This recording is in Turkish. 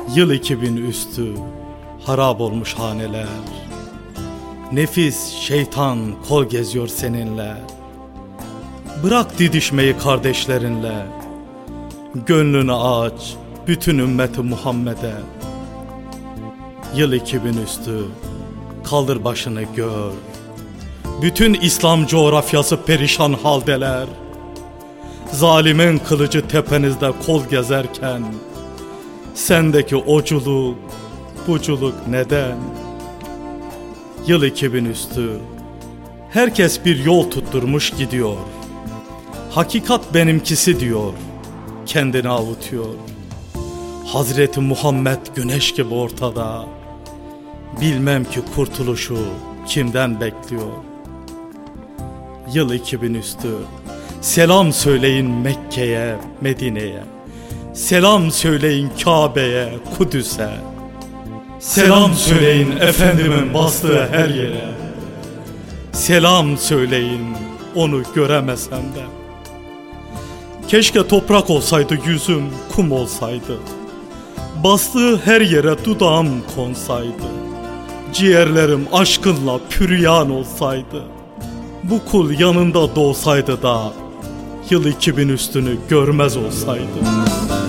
Yıl 2000 üstü harap olmuş haneler. Nefis şeytan kol geziyor seninle. Bırak didişmeyi kardeşlerinle. Gönlünü aç bütün ümmeti Muhammed'e. Yıl 2000 üstü kaldır başını gör. Bütün İslam coğrafyası perişan haldeler. Zalimin kılıcı tepenizde kol gezerken sendeki oculuk, buculuk neden? Yıl 2000 üstü herkes bir yol tutturmuş gidiyor. Hakikat benimkisi diyor, kendini avutuyor. Hazreti Muhammed güneş gibi ortada. Bilmem ki kurtuluşu kimden bekliyor? Yıl 2000 üstü selam söyleyin Mekke'ye, Medine'ye. Selam söyleyin Kabe'ye, Kudüs'e. Selam söyleyin Efendimin bastığı her yere. Selam söyleyin onu göremesem de. Keşke toprak olsaydı yüzüm, kum olsaydı. Bastığı her yere dudağım konsaydı. Ciğerlerim aşkınla püryan olsaydı. Bu kul yanında doğsaydı da yıl 2000 üstünü görmez olsaydı.